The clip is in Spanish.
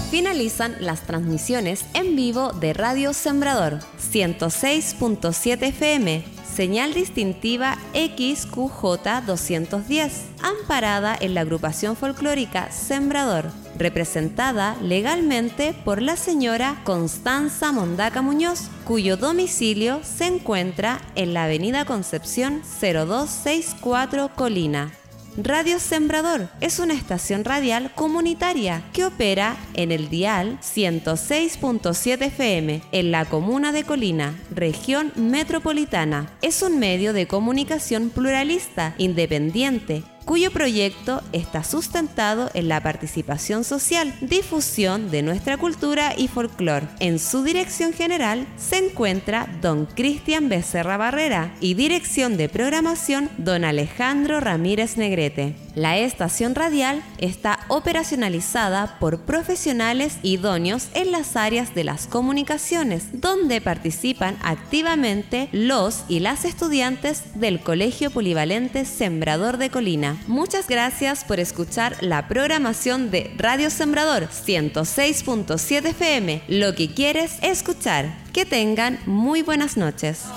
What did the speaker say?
Finalizan las transmisiones en vivo de Radio Sembrador 106.7 FM, señal distintiva XQJ 210, amparada en la agrupación folclórica Sembrador, representada legalmente por la señora Constanza Mondaca Muñoz, cuyo domicilio se encuentra en la avenida Concepción 0264 Colina. Radio Sembrador es una estación radial comunitaria que opera en el dial 106.7 FM en la comuna de Colina, región metropolitana. Es un medio de comunicación pluralista, independiente, cuyo proyecto está sustentado en la participación social, difusión de nuestra cultura y folclore. En su dirección general se encuentra don Cristian Becerra Barrera y dirección de programación don Alejandro Ramírez Negrete. La estación radial está operacionalizada por profesionales idóneos en las áreas de las comunicaciones, donde participan activamente los y las estudiantes del Colegio Polivalente Sembrador de Colina. Muchas gracias por escuchar la programación de Radio Sembrador 106.7 FM, lo que quieres escuchar. Que tengan muy buenas noches.